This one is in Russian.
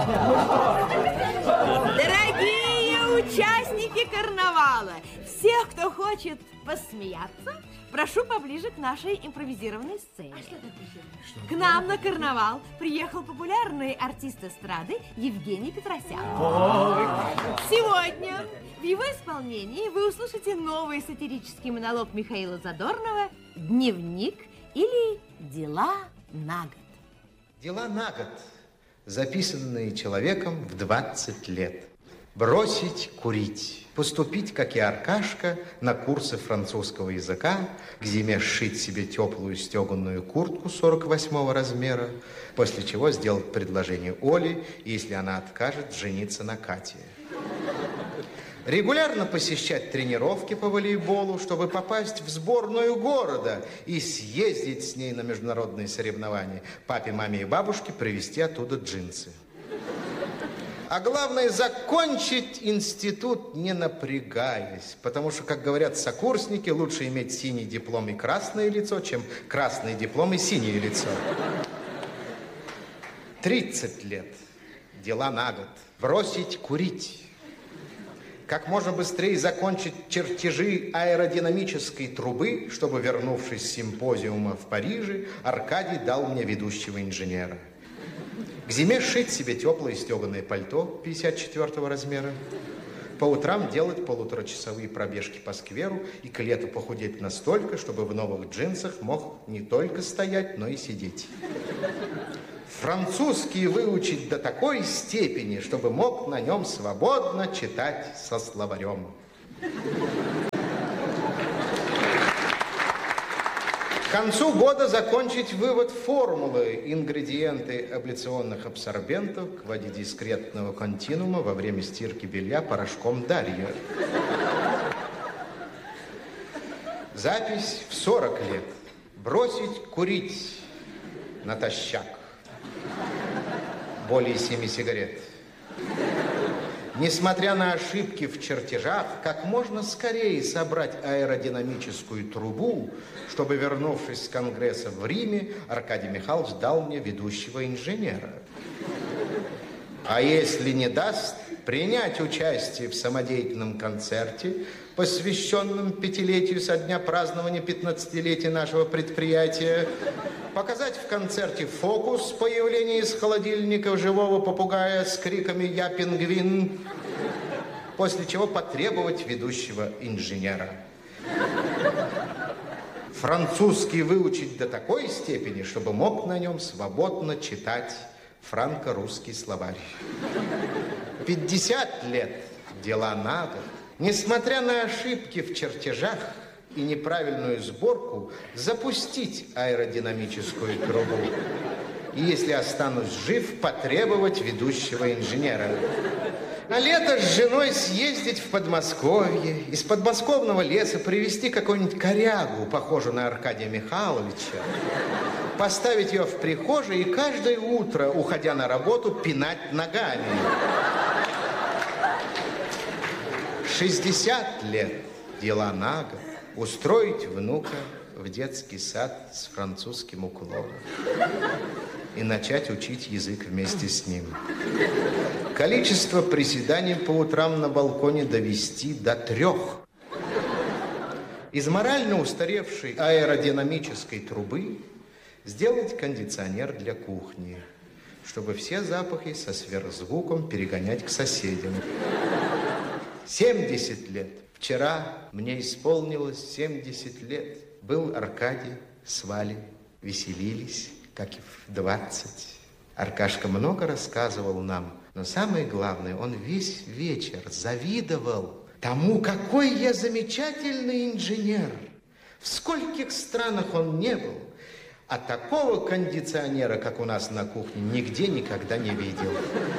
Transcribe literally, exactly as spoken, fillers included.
Дорогие участники карнавала, всех, кто хочет посмеяться, прошу поближе к нашей импровизированной сцене. А что такое? К нам на карнавал приехал популярный артист эстрады Евгений Петросян. Ой. Сегодня в его исполнении вы услышите новый сатирический монолог Михаила Задорнова «Дневник» или «Дела на год». Дела на год, записанные человеком в двадцать лет. Бросить курить, поступить, как и Аркашка, на курсы французского языка, к зиме сшить себе теплую стеганую куртку сорок восьмого размера, после чего сделать предложение Оле, и, если она откажет, жениться на Кате. Регулярно посещать тренировки по волейболу, чтобы попасть в сборную города и съездить с ней на международные соревнования. Папе, маме и бабушке привезти оттуда джинсы. А главное, закончить институт, не напрягаясь. Потому что, как говорят сокурсники, лучше иметь синий диплом и красное лицо, чем красный диплом и синее лицо. тридцать лет. Дела на год. Бросить курить. Как можно быстрее закончить чертежи аэродинамической трубы, чтобы, вернувшись с симпозиума в Париже, Аркадий дал мне ведущего инженера. К зиме сшить себе теплое стеганое пальто пятьдесят четвёртого размера. По утрам делать полуторачасовые пробежки по скверу и к лету похудеть настолько, чтобы в новых джинсах мог не только стоять, но и сидеть. Французский выучить до такой степени, чтобы мог на нем свободно читать со словарем. К концу года закончить вывод формулы ингредиенты абляционных абсорбентов к воде дискретного континуума во время стирки белья порошком Дарья. Запись в сорок лет. Бросить курить натощак. Более семи сигарет. Несмотря на ошибки в чертежах, как можно скорее собрать аэродинамическую трубу, чтобы, вернувшись с конгресса в Риме, Аркадий Михайлович дал мне ведущего инженера. А если не даст, принять участие в самодеятельном концерте, посвященном пятилетию со дня празднования пятнадцатилетия нашего предприятия, показать в концерте фокус появления из холодильника живого попугая с криками «Я пингвин», после чего потребовать ведущего инженера. Французский выучить до такой степени, чтобы мог на нем свободно читать франко-русский словарь. пятьдесят лет. Дела на год. Несмотря на ошибки в чертежах и неправильную сборку, запустить аэродинамическую трубу. И, если останусь жив, потребовать ведущего инженера. А лето с женой съездить в Подмосковье, из подмосковного леса привезти какую-нибудь корягу, похожую на Аркадия Михайловича, поставить ее в прихожей и каждое утро, уходя на работу, пинать ногами. шестьдесят лет. Дела на год. Устроить внука в детский сад с французским уклоном и начать учить язык вместе с ним. Количество приседаний по утрам на балконе довести до трех. Из морально устаревшей аэродинамической трубы сделать кондиционер для кухни, чтобы все запахи со сверхзвуком перегонять к соседям. семьдесят лет. Вчера мне исполнилось семьдесят лет. Был Аркадий с Валей, веселились, как и в двадцать. Аркашка много рассказывал нам, но самое главное, он весь вечер завидовал тому, какой я замечательный инженер. В скольких странах он не был, а такого кондиционера, как у нас на кухне, нигде никогда не видел.